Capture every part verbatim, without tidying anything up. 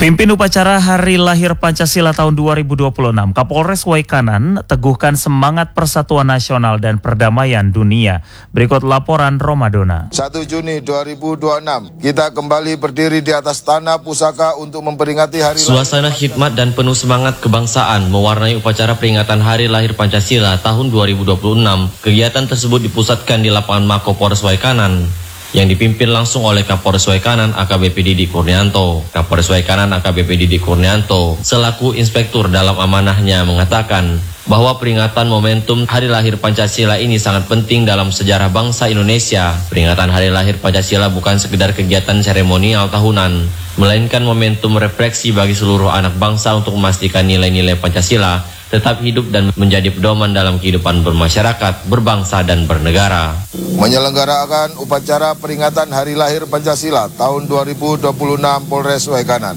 Pimpin upacara Hari Lahir Pancasila tahun dua ribu dua puluh enam, Kapolres Waikanan teguhkan semangat persatuan nasional dan perdamaian dunia. Berikut laporan Romadona. satu Juni dua ribu dua puluh enam, kita kembali berdiri di atas tanah pusaka untuk memperingati Hari Lahir. Suasana khidmat dan penuh semangat kebangsaan mewarnai upacara peringatan Hari Lahir Pancasila tahun dua ribu dua puluh enam. Kegiatan tersebut dipusatkan di lapangan Mako Polres Waikanan yang dipimpin langsung oleh Kapolres Waikanan A K B P Didi Kurnianto. Kapolres Waikanan A K B P Didi Kurnianto selaku inspektur dalam amanahnya mengatakan bahwa peringatan momentum Hari Lahir Pancasila ini sangat penting dalam sejarah bangsa Indonesia. Peringatan Hari Lahir Pancasila bukan sekedar kegiatan seremonial tahunan, melainkan momentum refleksi bagi seluruh anak bangsa untuk memastikan nilai-nilai Pancasila tetap hidup dan menjadi pedoman dalam kehidupan bermasyarakat, berbangsa, dan bernegara. Menyelenggarakan upacara peringatan Hari Lahir Pancasila tahun dua ribu dua puluh enam Polres Waikanan.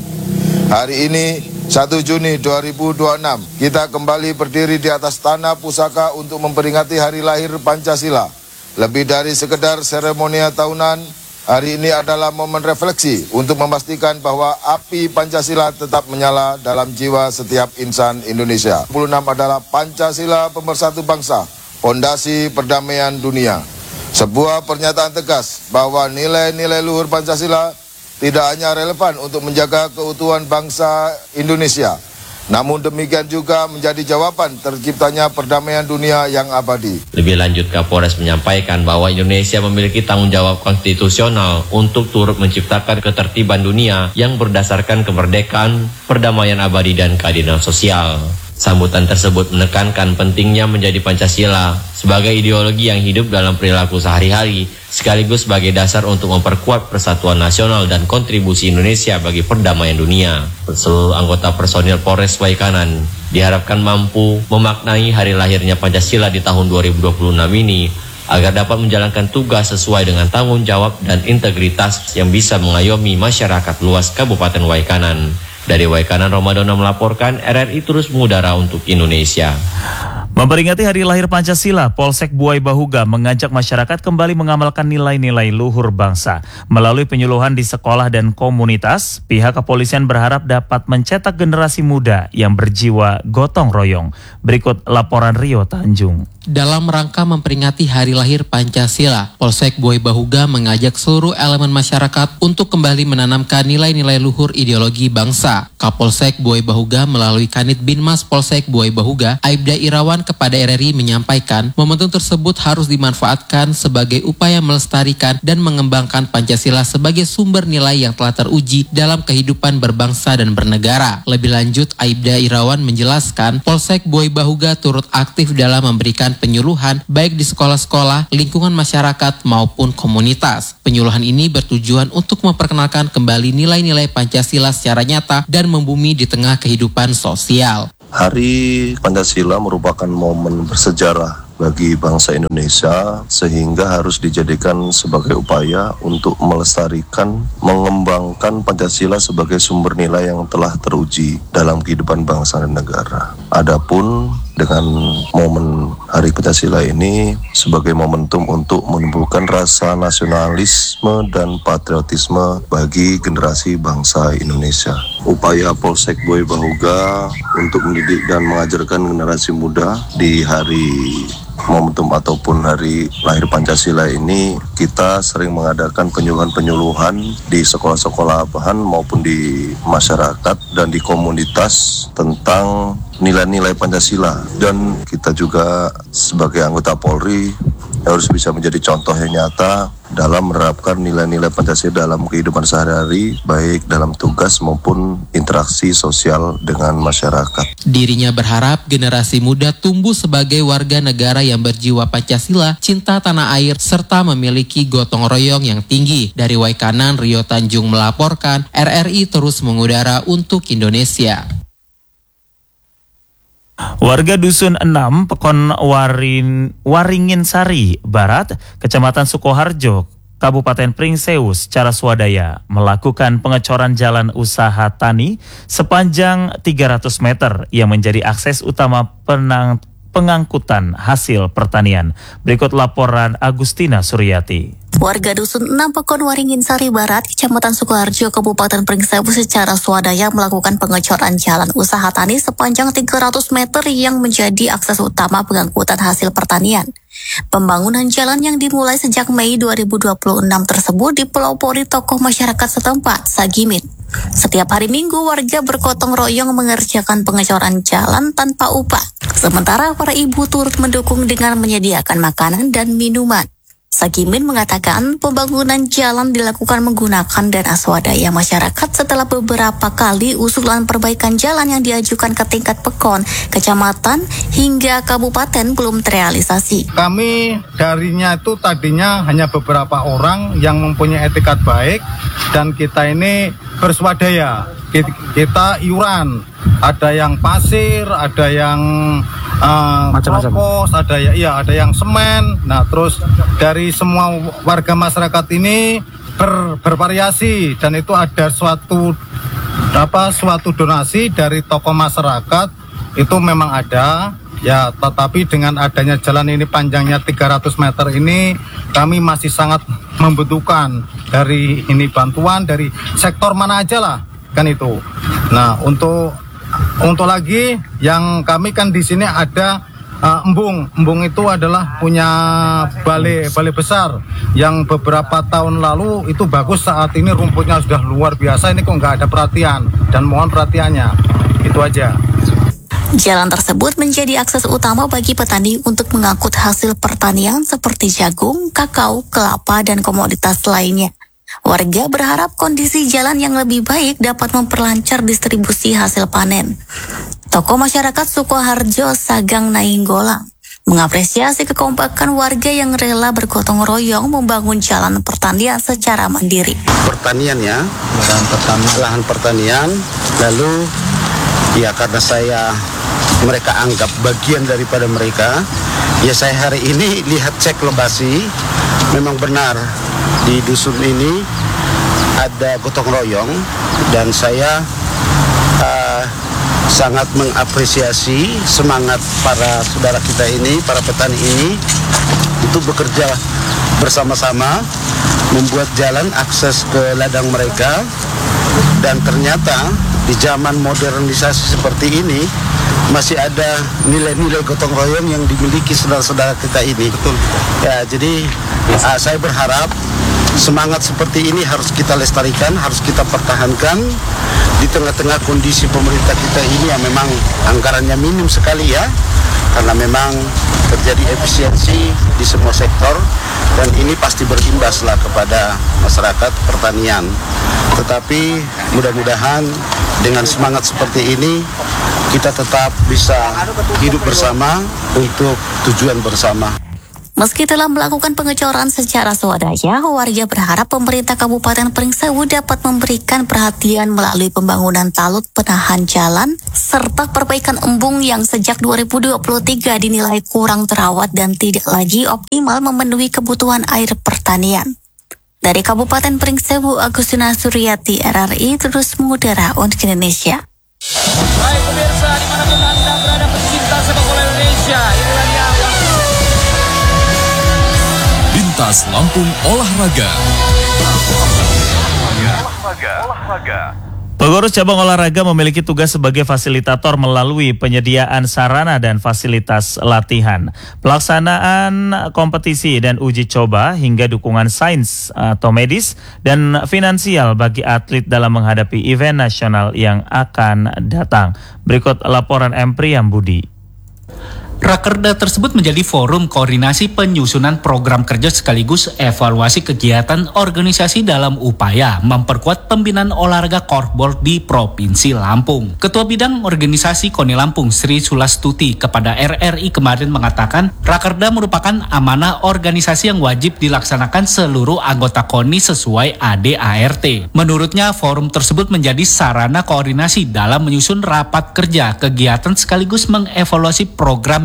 Hari ini, satu Juni dua ribu dua puluh enam, kita kembali berdiri di atas tanah pusaka untuk memperingati Hari Lahir Pancasila. Lebih dari sekedar seremonial tahunan, hari ini adalah momen refleksi untuk memastikan bahwa api Pancasila tetap menyala dalam jiwa setiap insan Indonesia. dua puluh enam adalah Pancasila pemersatu bangsa, fondasi perdamaian dunia. Sebuah pernyataan tegas bahwa nilai-nilai luhur Pancasila tidak hanya relevan untuk menjaga keutuhan bangsa Indonesia, namun demikian juga menjadi jawaban terciptanya perdamaian dunia yang abadi. Lebih lanjut, Kapolres menyampaikan bahwa Indonesia memiliki tanggung jawab konstitusional untuk turut menciptakan ketertiban dunia yang berdasarkan kemerdekaan, perdamaian abadi, dan keadilan sosial. Sambutan tersebut menekankan pentingnya menjadi Pancasila sebagai ideologi yang hidup dalam perilaku sehari-hari, sekaligus sebagai dasar untuk memperkuat persatuan nasional dan kontribusi Indonesia bagi perdamaian dunia. Seluruh anggota personil Polres Waikanan diharapkan mampu memaknai hari lahirnya Pancasila di tahun dua ribu dua puluh enam ini agar dapat menjalankan tugas sesuai dengan tanggung jawab dan integritas yang bisa mengayomi masyarakat luas Kabupaten Waikanan. Dari Waikanan, Romadona melaporkan, R R I terus mengudara untuk Indonesia. Memperingati Hari Lahir Pancasila, Polsek Buai Bahuga mengajak masyarakat kembali mengamalkan nilai-nilai luhur bangsa. Melalui penyuluhan di sekolah dan komunitas, pihak kepolisian berharap dapat mencetak generasi muda yang berjiwa gotong royong. Berikut laporan Rio Tanjung. Dalam rangka memperingati Hari Lahir Pancasila, Polsek Buai Bahuga mengajak seluruh elemen masyarakat untuk kembali menanamkan nilai-nilai luhur ideologi bangsa. Kapolsek Buai Bahuga melalui Kanit Binmas Polsek Buai Bahuga, Aibda Irawan kepada R R I menyampaikan momentum tersebut harus dimanfaatkan sebagai upaya melestarikan dan mengembangkan Pancasila sebagai sumber nilai yang telah teruji dalam kehidupan berbangsa dan bernegara. Lebih lanjut, Aibda Irawan menjelaskan Polsek Buai Bahuga turut aktif dalam memberikan penyuluhan baik di sekolah-sekolah, lingkungan masyarakat maupun komunitas. Penyuluhan ini bertujuan untuk memperkenalkan kembali nilai-nilai Pancasila secara nyata dan membumi di tengah kehidupan sosial. Hari Pancasila merupakan momen bersejarah bagi bangsa Indonesia sehingga harus dijadikan sebagai upaya untuk melestarikan, mengembangkan Pancasila sebagai sumber nilai yang telah teruji dalam kehidupan bangsa dan negara. Adapun dengan momen Hari Pancasila ini sebagai momentum untuk menumbuhkan rasa nasionalisme dan patriotisme bagi generasi bangsa Indonesia. Upaya Polsek Buai Bahuga untuk mendidik dan mengajarkan generasi muda di hari momentum ataupun Hari Lahir Pancasila ini, kita sering mengadakan penyuluhan-penyuluhan di sekolah-sekolah bahan maupun di masyarakat dan di komunitas tentang nilai-nilai Pancasila. Dan kita juga sebagai anggota Polri harus bisa menjadi contoh yang nyata dalam menerapkan nilai-nilai Pancasila dalam kehidupan sehari-hari, baik dalam tugas maupun interaksi sosial dengan masyarakat. Dirinya berharap generasi muda tumbuh sebagai warga negara yang berjiwa Pancasila, cinta tanah air, serta memiliki gotong royong yang tinggi. Dari Waikanan, Rio Tanjung melaporkan, R R I terus mengudara untuk Indonesia. Warga Dusun enam, Pekon Warin, Waringin Sari Barat, Kecamatan Sukoharjo, Kabupaten Pringsewu secara swadaya melakukan pengecoran jalan usaha tani sepanjang tiga ratus meter yang menjadi akses utama penang, pengangkutan hasil pertanian. Berikut laporan Agustina Suryati. Warga Dusun enam Pekon Waringin Sari Barat, Kecamatan Sukoharjo, Kabupaten Pringsewu secara swadaya melakukan pengecoran jalan usaha tani sepanjang tiga ratus meter yang menjadi akses utama pengangkutan hasil pertanian. Pembangunan jalan yang dimulai sejak Mei dua ribu dua puluh enam tersebut dipelopori tokoh masyarakat setempat, Sagimin. Setiap hari Minggu, warga bergotong royong mengerjakan pengecoran jalan tanpa upah. Sementara para ibu turut mendukung dengan menyediakan makanan dan minuman. Sagimin mengatakan pembangunan jalan dilakukan menggunakan dana swadaya masyarakat setelah beberapa kali usulan perbaikan jalan yang diajukan ke tingkat Pekon, kecamatan, hingga kabupaten belum terrealisasi. Kami darinya itu tadinya hanya beberapa orang yang mempunyai etikat baik dan kita ini berswadaya. Kita iuran, ada yang pasir, ada yang uh, propos, ada ya, iya, ada yang semen. Nah, terus dari semua warga masyarakat ini ber, bervariasi dan itu ada suatu apa suatu donasi dari tokoh masyarakat itu memang ada. Ya, tetapi dengan adanya jalan ini panjangnya tiga ratus meter ini kami masih sangat membutuhkan dari ini bantuan dari sektor mana aja lah. Kan itu. Nah, untuk untuk lagi yang kami kan di sini ada uh, embung. Embung itu adalah punya balai balai besar yang beberapa tahun lalu itu bagus, saat ini rumputnya sudah luar biasa, ini kok nggak ada perhatian dan mohon perhatiannya. Itu aja. Jalan tersebut menjadi akses utama bagi petani untuk mengangkut hasil pertanian seperti jagung, kakao, kelapa, dan komoditas lainnya. Warga berharap kondisi jalan yang lebih baik dapat memperlancar distribusi hasil panen. Tokoh masyarakat Sukoharjo, Sagang Nainggolang, mengapresiasi kekompakan warga yang rela bergotong royong membangun jalan pertanian secara mandiri. Pertanian ya, lahan pertanian, lahan pertanian. Lalu ya karena saya mereka anggap bagian daripada mereka, ya saya hari ini lihat cek lokasi, memang benar di dusun ini ada gotong royong dan saya uh, sangat mengapresiasi semangat para saudara kita ini, para petani ini itu bekerja bersama-sama membuat jalan akses ke ladang mereka. Dan ternyata di zaman modernisasi seperti ini masih ada nilai-nilai gotong royong yang dimiliki saudara-saudara kita ini. Betul. Ya, jadi uh, saya berharap semangat seperti ini harus kita lestarikan, harus kita pertahankan di tengah-tengah kondisi pemerintah kita ini yang memang anggarannya minim sekali ya, karena memang terjadi efisiensi di semua sektor dan ini pasti berimbaslah kepada masyarakat pertanian. Tetapi mudah-mudahan dengan semangat seperti ini kita tetap bisa hidup bersama untuk tujuan bersama. Meski telah melakukan pengecoran secara swadaya, warga berharap pemerintah Kabupaten Pringsewu dapat memberikan perhatian melalui pembangunan talut penahan jalan serta perbaikan embung yang sejak dua ribu dua puluh tiga dinilai kurang terawat dan tidak lagi optimal memenuhi kebutuhan air pertanian. Dari Kabupaten Pringsewu, Agustina Suryati, R R I, terus mengudara untuk Indonesia. Baik pemirsa, dimanapun Anda berada pecinta sepak bola Indonesia, inilah dia Lintas Lampung Olahraga. Olahraga. Olahraga. Pengurus cabang olahraga memiliki tugas sebagai fasilitator melalui penyediaan sarana dan fasilitas latihan, pelaksanaan kompetisi dan uji coba hingga dukungan sains atau medis dan finansial bagi atlet dalam menghadapi event nasional yang akan datang. Berikut laporan M. Priyambudi. Rakerda tersebut menjadi forum koordinasi penyusunan program kerja sekaligus evaluasi kegiatan organisasi dalam upaya memperkuat pembinaan olahraga korfball di Provinsi Lampung. Ketua Bidang Organisasi KONI Lampung Sri Sulastuti kepada R R I kemarin mengatakan Rakerda merupakan amanah organisasi yang wajib dilaksanakan seluruh anggota KONI sesuai A D A R T. Menurutnya forum tersebut menjadi sarana koordinasi dalam menyusun rapat kerja kegiatan sekaligus mengevaluasi program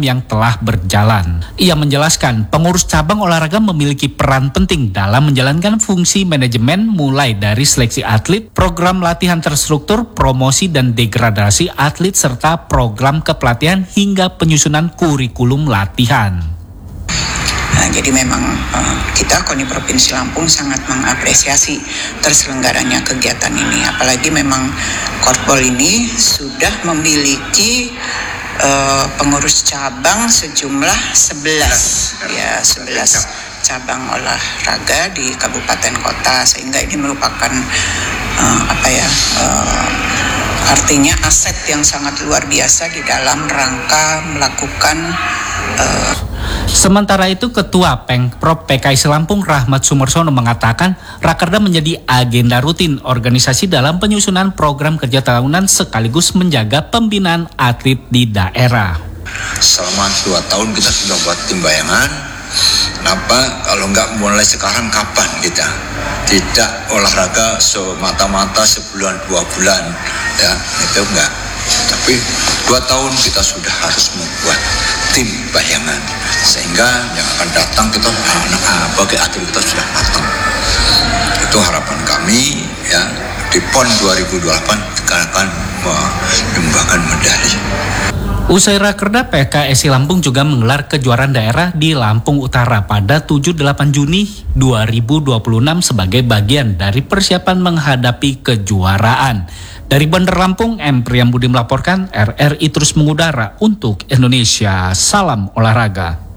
yang telah berjalan. Ia menjelaskan pengurus cabang olahraga memiliki peran penting dalam menjalankan fungsi manajemen mulai dari seleksi atlet, program latihan terstruktur, promosi dan degradasi atlet serta program kepelatihan hingga penyusunan kurikulum latihan. Nah, jadi memang uh, kita KONI Provinsi Lampung sangat mengapresiasi terselenggaranya kegiatan ini. Apalagi memang Korpol ini sudah memiliki uh, pengurus cabang sejumlah sebelas, ya sebelas cabang olahraga di kabupaten kota, sehingga ini merupakan uh, apa ya uh, artinya aset yang sangat luar biasa di dalam rangka melakukan uh, Sementara itu, Ketua Pengprov P K I Lampung Rahmat Sumersono mengatakan Rakerda menjadi agenda rutin organisasi dalam penyusunan program kerja tahunan sekaligus menjaga pembinaan atlet di daerah. Selama dua tahun kita sudah buat tim bayangan. Kenapa kalau nggak mulai sekarang kapan kita? Tidak olahraga semata-mata sebulan dua bulan, ya itu enggak. Tapi dua tahun kita sudah harus membuat tim bayangan sehingga yang akan datang kita anak-anak bagi atlet kita sudah matang. Itu harapan kami ya di PON dua ribu dua puluh delapan kita akan menyumbangkan medali. Usai Rakerda, P K S I Lampung juga menggelar kejuaraan daerah di Lampung Utara pada tujuh delapan Juni dua ribu dua puluh enam sebagai bagian dari persiapan menghadapi kejuaraan. Dari Bandar Lampung, M. Priyambudi melaporkan, R R I terus mengudara untuk Indonesia. Salam olahraga.